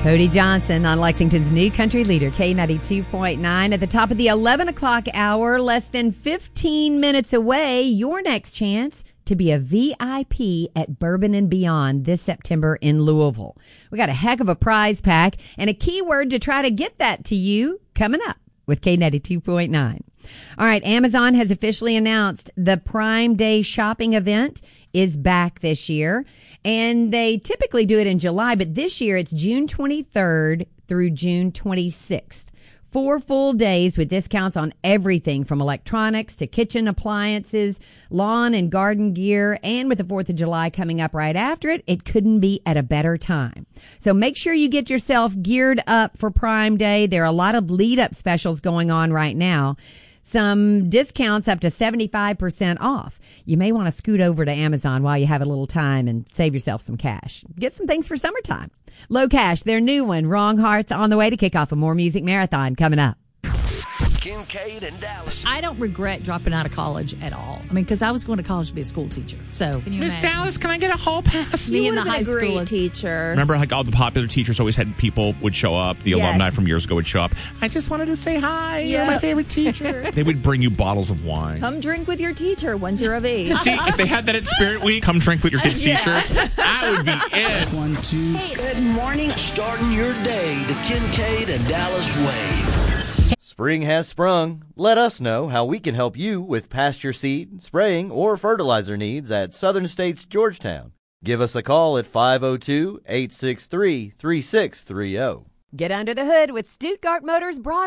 Cody Johnson on Lexington's new country leader, K92.9. At the top of the 11 o'clock hour, less than 15 minutes away, your next chance to be a VIP at Bourbon and Beyond this September in Louisville. We got a heck of a prize pack and a keyword to try to get that to you coming up with K92.9. All right, Amazon has officially announced the Prime Day shopping event is back this year. And they typically do it in July, but this year it's June 23rd through June 26th. 4 full days with discounts on everything from electronics to kitchen appliances, lawn and garden gear. And with the 4th of July coming up right after it, it couldn't be at a better time. So make sure you get yourself geared up for Prime Day. There are a lot of lead-up specials going on right now. Some discounts up to 75% off. You may want to scoot over to Amazon while you have a little time and save yourself some cash. Get some things for summertime. Low Cash, their new one, Wrong Hearts, on the way to kick off a More Music Marathon coming up. Kincaid and Dallas. I don't regret dropping out of college at all. I mean, because I was going to college to be a school teacher. So, can you Miss imagine? Dallas, can I get a hall pass? Me You and would the have high been a great schoolers. teacher. Remember, like all the popular teachers always had people would show up. The Yes. alumni from years ago would show up. I just wanted to say hi. You're my Yep. favorite teacher. They would bring you bottles of wine. Come drink with your teacher once you're of age. See, if they had that at Spirit Week, come drink with your kid's teacher. That would be it. 1, 2. Hey, good morning. Starting your day the Kincaid and Dallas way. Spring has sprung. Let us know how we can help you with pasture seed, spraying, or fertilizer needs at Southern States Georgetown. Give us a call at 502-863-3630. Get under the hood with Stuttgart Motors Broad